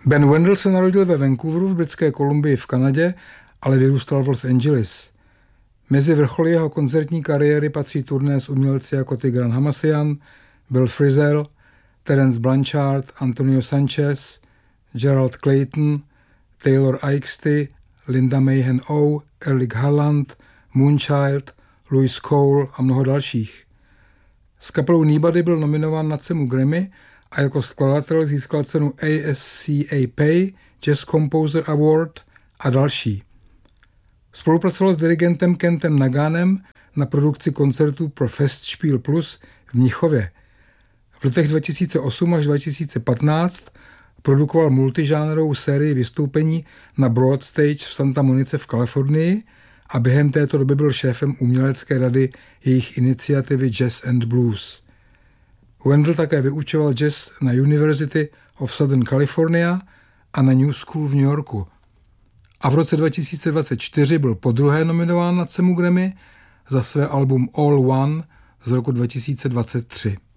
Ben Wendell se narodil ve Vancouveru v Britské Kolumbii v Kanadě, ale vyrůstal v Los Angeles. Mezi vrcholy jeho koncertní kariéry patří turné s umělci jako Tigran Hamasyan, Bill Frisell, Terence Blanchard, Antonio Sanchez, Gerald Clayton, Taylor Aixty, Linda Mayhen O, Erlich Haaland, Moonchild, Louis Cole a mnoho dalších. S kapelou Nobody byl nominován na cenu Grammy a jako skladatel získal cenu ASCAP, Jazz Composer Award a další. Spolupracoval s dirigentem Kentem Naganem na produkci koncertů pro Festspiel Plus v Mnichově. V letech 2008 až 2015 produkoval multižánrovou sérii vystoupení na Broad Stage v Santa Monice v Kalifornii a během této doby byl šéfem umělecké rady jejich iniciativy Jazz and Blues. Wendell také vyučoval jazz na University of Southern California a na New School v New Yorku. A v roce 2024 byl podruhé nominován na cenu Grammy za své album All One z roku 2023.